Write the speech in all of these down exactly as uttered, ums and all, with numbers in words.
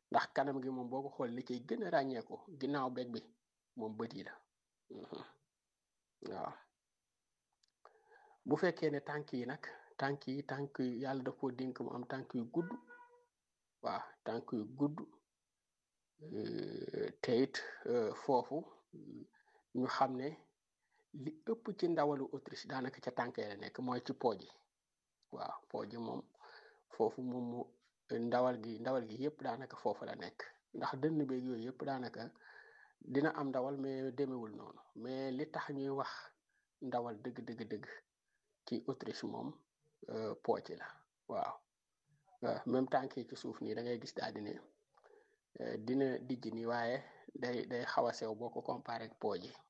ndax kanam gi moom boo ko xool li ciy gën a ràññeeku ginnaaw beeg bi moom bët yi la. waaw bu fekkee ne tànk yi nag tànk yi tànk yi yàlla daf koo dénk mu am tànk yu gudd. waaw tànk yu gudd te it foofu ñu xam ne li ëpp ci ndawalu Autriche daanaka ca tànk yi la nekk mooy ci pooj yi. waaw pooj yi moom foofu moom mu ndawal gi ndawal gi yëpp daanaka foofu la nekk ndax dënn beeg yooyu yëpp daanaka dina am ndawal mais demewul noonu mais li tax ñuy wax ndawal dëgg dëgg dëgg ci Autriche moom pooj yi la. waaw même tànk yi ci suuf nii da ngay gis daal di ne dina dijj ni waaye day day xaw a sew boo ko comparé ak pooj yi.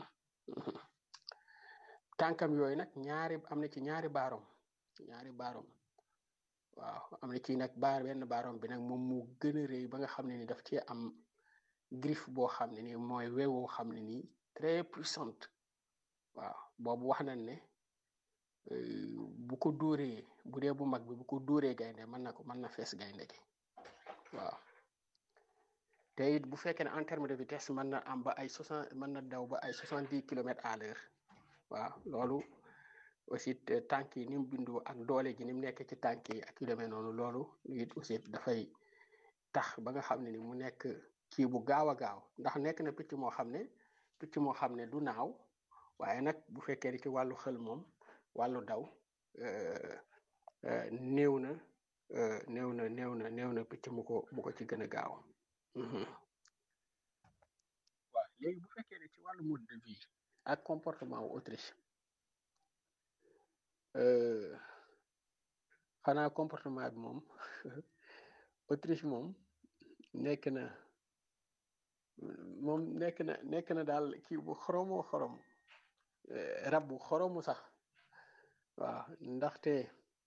tànkam yooyu nag ñaari am na ci ñaari baaroom ñaari baaroom waaw am na ci nag baar benn baaroom bi nag moom mu gën a rëy ba nga xam ne ni daf ci am griffe boo xam ne ni mooy weewoo xam ne nii très puissante. waaw boobu wax nañ ne bu ko dóoree bu dee bu mag bi bu ko dóoree gaynde mën na ko mën na fees gaynde gi. waaw te it bu fekkee ne en terme de vitesse mën na am ba ay soixante mën na daw ba ay soixante dix kilomètres à l'heure. waaw loolu aussi tànk yi ni mu bindoo ak doole ji ni mu nekk ci tànk yi ak yu demee noonu loolu it aussi dafay tax ba nga xam ne ni mu nekk kii bu gaaw a gaaw ndax nekk na picc moo xam ne picc moo xam ne du naaw waaye nag bu fekkee ni ci wàllu xel moom wàllu daw néew na néew na néew na néew na picc mu ko mu ko ci gën a gaaw. waaw léegi bu fekkee ne ci wàllu mode de vie ak comportement wu Autriche xanaa comportement bi moom Autriche moom nekk na moom nekk na nekk na daal kii bu xoromoo xorom rab bu xoromu sax. waaw ndaxte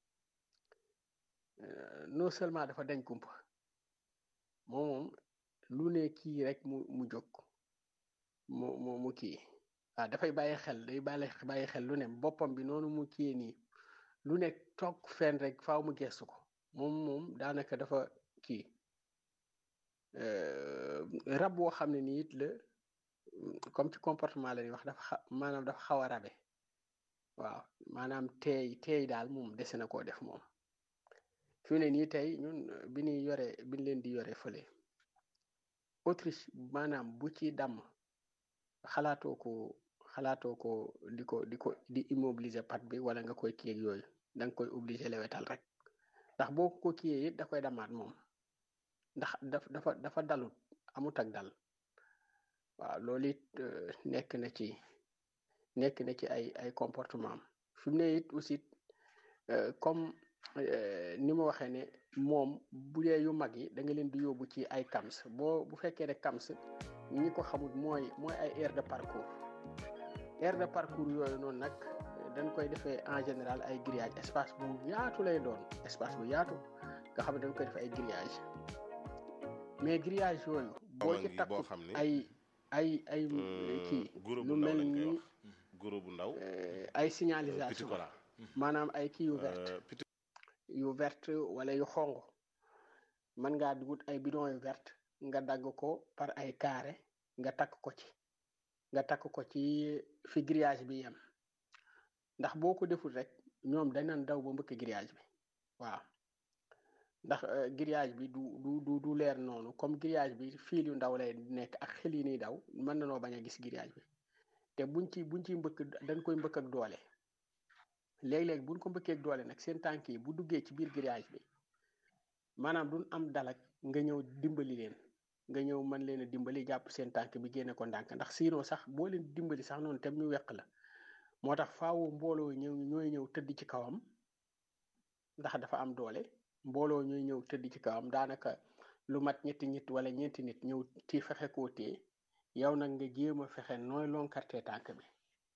non seulement dafa dañ kumpa moom moom lu ne kii rek mu mu jóg mu mu mu kii. waaw dafay bàyyi xel day bàyyi bàyyi xel lu ne boppam bi noonu mu kii nii lu ne toog fenn rek faaw mu gestu ko moom moom daanaka dafa kii rab boo xam ne nii it la comme ci comportement la ñuy wax dafa xa maanaam dafa xaw a rabe. waaw maanaam teey teey daal moom dese na koo def moom fi mu ne nii tey ñun bi ñuy yore bi ñu leen di yore fële Autriche maanaam bu ci damm xalaatoo ko xalaatoo ko di ko di ko di immobiliser pat bi wala nga koy kii ak yooyu da nga koy obliger lewetal rek ndax boo ko kiiyee it da koy damaat moom ndax daf dafa dafa dalut amut ak dal. waaw loolu it nekk na ci nekk na ci ay ay comportement am fi mu ne it aussi comme ni ma waxee ne moom bu dee yu mag yi da nga leen di yóbbu ci ay cams boo bu fekkee ne cams ñi ko xamul mooy mooy ay aire de parcours aire de parcours yooyu noonu nag dañ koy defee en général ay grillage espace bu yaatu lay doon espace bu yaatu nga xam ne dañ koy def ay grillage mais grillage yooyu boo ci takku ay ay ay kii lu mel ni guro bu ndaw ay signalisation maanaam ay kii yu verte yu verte wala yu xong mën ngaa dugut ay bidon yu verte nga dagg ko par ay carré nga takk ko ci nga takk ko ci fi grillage bi yem ndax boo ko deful rek ñoom dañ daw ba mbëkk grillage bi. waaw ndax grillage bi du du du du leer noonu comme grillage bi fil yu ndaw lay nekk ak xel yi niy daw mën na noo bañ a gis grillage bi te buñ ci buñ ci mbëkk dañ koy mbëkk ak doole léeg-léeg buñ ko mbëkkee ak doole nag seen tànk yi bu duggee ci biir grillage bi maanaam duñ am dalak nga ñëw dimbali leen nga ñëw mën leen a dimbali jàpp seen tànk bi génne ko ndànk ndax sinon sax boo leen dimbali sax noonu tam ñu weq la moo tax faawu mbooloo ñëw ñooy ñëw tëdd ci kawam ndax dafa am doole mbooloo ñooy ñëw tëdd ci kawam daanaka lu mat ñetti nit wala ñeenti nit ñëw ci fexe koo téye yow nag nga jéem a fexe nooy lonkarte tànk bi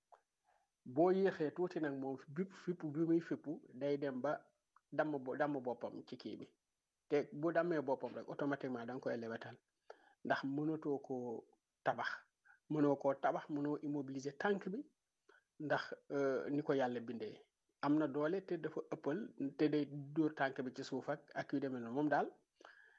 boo yéexee tuuti nag moom bip fipp bi muy fippu day dem ba damm damm boppam ci kii bi te bu dammee boppam rek automatiquement da nga koy lewetal ndax mënatoo koo tabax mënoo koo tabax mënoo immobiliser tànk bi ndax ni ko yàlla bindee am na doole te dafa ëppal te day dóor tànk bi ci suuf ak ak yu demee noonu moom daal